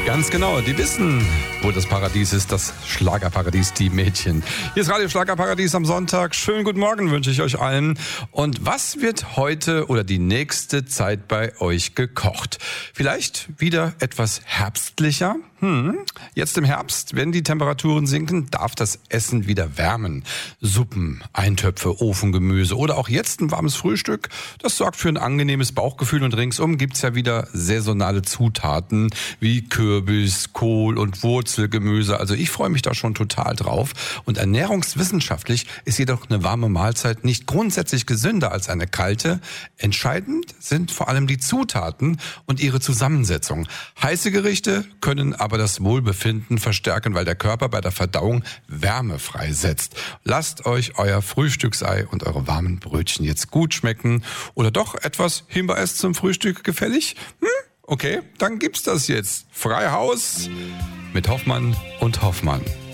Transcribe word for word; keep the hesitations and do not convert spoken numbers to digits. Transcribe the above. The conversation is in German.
Ganz genau, die wissen, wo das Paradies ist, das Schlagerparadies, die Mädchen. Hier ist Radio Schlagerparadies am Sonntag. Schönen guten Morgen wünsche ich euch allen. Und was wird heute oder die nächste Zeit bei euch gekocht? Vielleicht wieder etwas herbstlicher? Hm. Jetzt im Herbst, wenn die Temperaturen sinken, darf das Essen wieder wärmen. Suppen, Eintöpfe, Ofengemüse oder auch jetzt ein warmes Frühstück. Das sorgt für ein angenehmes Bauchgefühl und ringsum gibt's ja wieder saisonale Zutaten wie Kürbis, Kohl und Wurzelgemüse. Also ich freue mich da schon total drauf. Und ernährungswissenschaftlich ist jedoch eine warme Mahlzeit nicht grundsätzlich gesünder als eine kalte. Entscheidend sind vor allem die Zutaten und ihre Zusammensetzung. Heiße Gerichte können aber das Wohlbefinden verstärken, weil der Körper bei der Verdauung Wärme freisetzt. Lasst euch euer Frühstücksei und eure warmen Brötchen jetzt gut schmecken. Oder doch etwas Himbeereis zum Frühstück gefällig? Hm? Okay, dann gibt's das jetzt. Frei Haus mit Hoffmann und Hoffmann.